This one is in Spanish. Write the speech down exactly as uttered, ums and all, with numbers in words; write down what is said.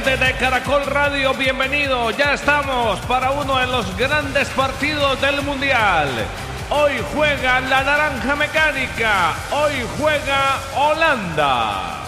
De Caracol Radio, bienvenido. Ya estamos para uno de los grandes partidos del Mundial. Hoy juega la Naranja Mecánica. Hoy juega Holanda.